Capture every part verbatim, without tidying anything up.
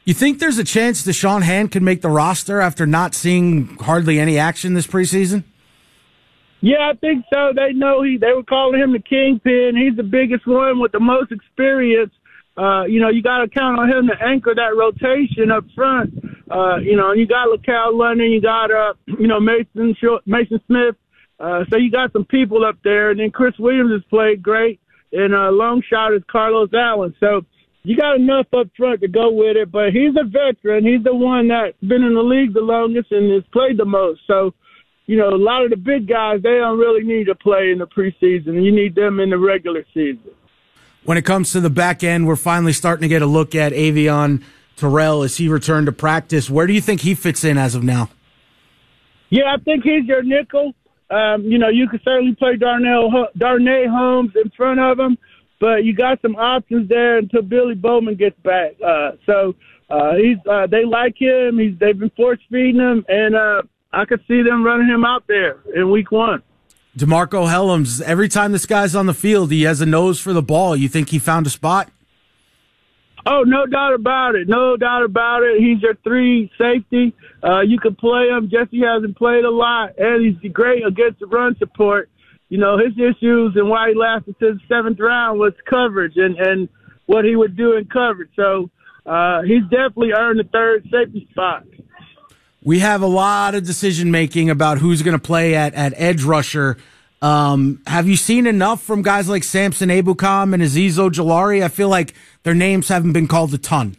You think there's a chance Deshaun Hand can make the roster after not seeing hardly any action this preseason? Yeah, I think so. They know he. They were calling him the kingpin. He's the biggest one with the most experience. Uh, you know, you got to count on him to anchor that rotation up front. Uh, you know, you got LaCal London, you got uh, you know Mason Mason Smith. Uh, so you got some people up there, and then Chris Williams has played great, and uh, long shot is Carlos Allen. So you got enough up front to go with it. But he's a veteran. He's the one that's been in the league the longest and has played the most. So. You know, a lot of the big guys, they don't really need to play in the preseason. You need them in the regular season. When it comes to the back end, we're finally starting to get a look at Avion Terrell as he returned to practice. Where do you think he fits in as of now? Yeah, I think he's your nickel. Um, you know, you could certainly play Darnell, Darnay Holmes in front of him, but you got some options there until Billy Bowman gets back. Uh, so uh, he's uh, they like him. He's They've been force-feeding him, and uh, I could see them running him out there in week one. DeMarco Hellams, every time this guy's on the field, he has a nose for the ball. You think he found a spot? Oh, no doubt about it. No doubt about it. He's your three safety. Uh, you can play him. Jesse hasn't played a lot, and he's great against the run support. You know, his issues and why he lasted to the seventh round was coverage and, and what he would do in coverage. So uh, he's definitely earned the third safety spot. We have a lot of decision-making about who's going to play at, at edge rusher. Um, have you seen enough from guys like Samson Ebukam and Azeez Ojulari? I feel like their names haven't been called a ton.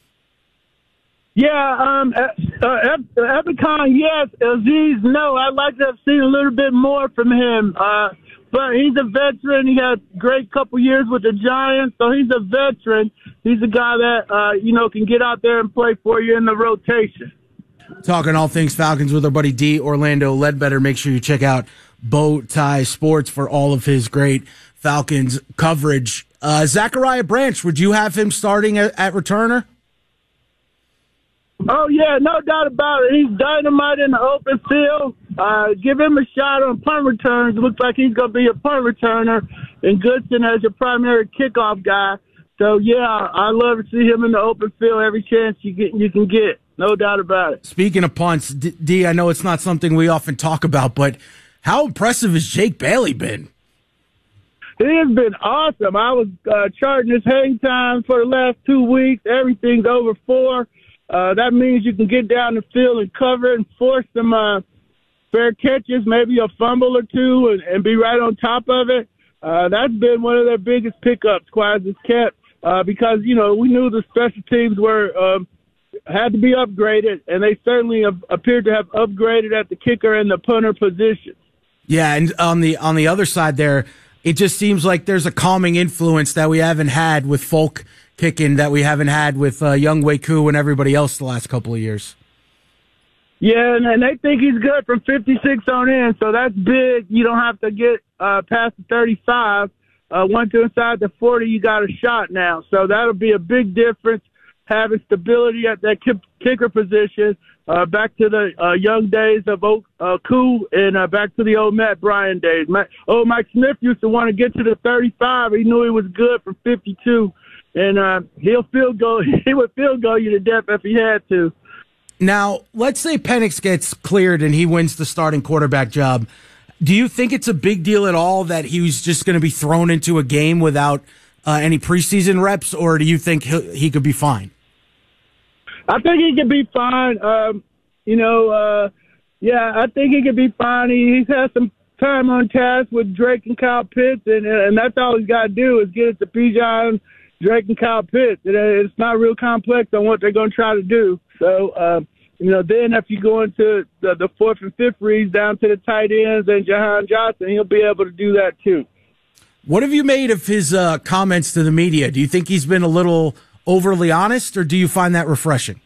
Yeah, um, uh, uh, Ebukam, yes. Azeez, no. I'd like to have seen a little bit more from him. Uh, but he's a veteran. He had a great couple years with the Giants, so he's a veteran. He's a guy that, uh, you know, can get out there and play for you in the rotation. Talking all things Falcons with our buddy D. Orlando Ledbetter. Make sure you check out Bow Tie Sports for all of his great Falcons coverage. Uh, Zachariah Branch, would you have him starting at, at returner? Oh, yeah, no doubt about it. He's dynamite in the open field. Uh, give him a shot on punt returns. It looks like he's going to be a punt returner, and Goodson as your primary kickoff guy. So, yeah, I love to see him in the open field every chance you get you can get. No doubt about it. Speaking of punts, D, D, I know it's not something we often talk about, but how impressive has Jake Bailey been? It has been awesome. I was uh, charting his hang time for the last two weeks. Everything's over four. Uh, that means you can get down the field and cover and force some uh, fair catches, maybe a fumble or two, and, and be right on top of it. Uh, that's been one of their biggest pickups, Quaz has kept, uh, because, you know, we knew the special teams were um, – had to be upgraded, and they certainly have appeared to have upgraded at the kicker and the punter position. Yeah, and on the on the other side there, it just seems like there's a calming influence that we haven't had with Folk kicking, that we haven't had with uh, Young Waku and everybody else the last couple of years. Yeah, and, and they think he's good from fifty-six on in, so that's big. You don't have to get uh, past the thirty-five. Uh, once you're inside the forty, you got a shot now. So that'll be a big difference. Having stability at that kicker position, uh, back to the uh, young days of o- uh, Koo and uh, back to the old Matt Bryan days. Matt, oh, Mike Smith used to want to get to the thirty-five. He knew he was good from fifty-two, and uh, he'll field goal. He would field goal you to death if he had to. Now, let's say Penix gets cleared and he wins the starting quarterback job. Do you think it's a big deal at all that he was just going to be thrown into a game without uh, any preseason reps, or do you think he he could be fine? I think he could be fine. Um, you know, uh, yeah, I think he could be fine. He, he's had some time on task with Drake and Kyle Pitts, and, and that's all he's got to do is get it to Bijan, Drake, and Kyle Pitts. It, it's not real complex on what they're going to try to do. So, uh, you know, then if you go into the, the fourth and fifth reads down to the tight ends and Jahan Johnson, he'll be able to do that too. What have you made of his uh, comments to the media? Do you think he's been a little overly honest, or do you find that refreshing?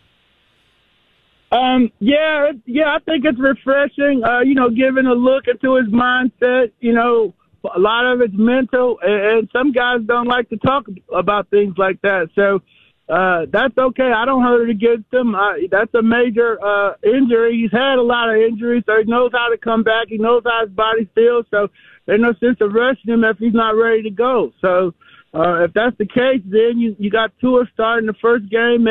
Um, yeah, yeah, I think it's refreshing, uh, you know, giving a look into his mindset. You know, a lot of it's mental, and, and some guys don't like to talk about things like that. So uh, that's okay. I don't hold it against him. Uh, that's a major uh, injury. He's had a lot of injuries, so he knows how to come back. He knows how his body feels, so there's no sense of rushing him if he's not ready to go. So Uh, if that's the case, then you, you got Tua starting the first game,